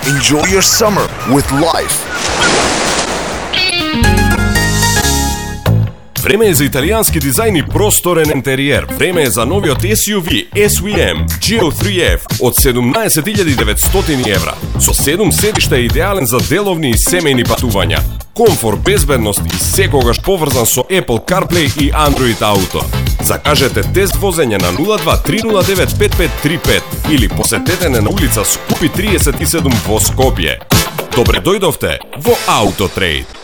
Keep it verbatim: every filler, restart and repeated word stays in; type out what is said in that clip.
Enjoy your summer with life. Време е за италијански дизајн и просторен интериер. Време е за новиот Ес Ју Ви Ес Ви Ем Geo три Еф од седумнаесет илјади и деветстотини евра. Со седум седишта е идеален за деловни и семејни патувања. Комфор, безбедност и секогаш поврзан со Apple CarPlay и Android Auto. Закажете тест возење на нула два три нула девет пет пет три пет или посетете не на улица Скупи триесет и седум во Скопје. Добре дојдовте во Autotrade.